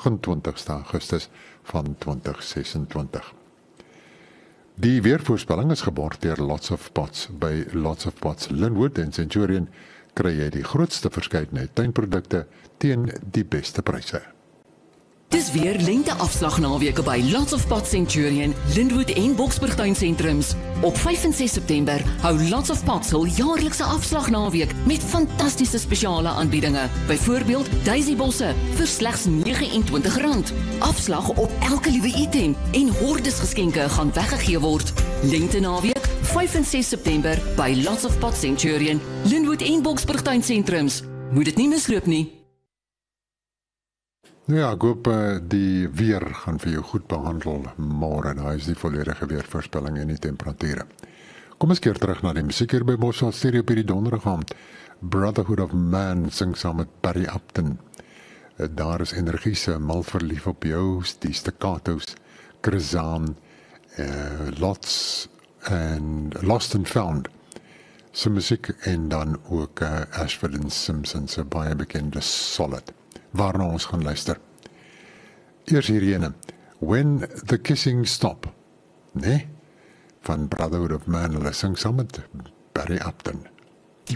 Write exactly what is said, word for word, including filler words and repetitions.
age en twintigste Augustus van twintig sesentwintig. Die weervoorspelling is geborg deur Lots of Pots. By Lots of Pots Linwood en Centurion kry jy die grootste verskeidenheid tuinprodukte teen die beste pryse. Dis weer lente-afslag naweke by Lots of Pots Centurion, Linwood en Boksburg tuinsentrums. Op vyf en ses September hou Lots of Pots hul jaarlikse afslag naweek met fantastiese spesiale aanbiedinge. Byvoorbeeld Daisy bosse vir slegs nege en twintig rand. Afslag op elke liewe item en hordes geskenke gaan weggegee word. Lente naweek vyf en ses September by Lots of Pots Centurion, Linwood en Boksburg tuinsentrums. Moet dit nie misloop nie. Nou ja, ek hoop uh, die weer gaan vir jou goed behandel môre. Daar is die volledige weervoorspelling en die temperature. Kom ons keer terug na die musiek hier by Boswell Stereo op die donderdag aand. Brotherhood of Man sing saam met Barry Upton. Uh, daar is energiese, mal verlief op jou, die staccatos, Krizaan, uh, Lots en Lost and Found. So musiek en dan ook uh, Ashford and Simpson, so baie bekende solid. Waarna ons gaan luister. Eers hierheen, When the Kissing Stop, nee, van Brotherhood of Man, hulle sing saam met Barry Upton.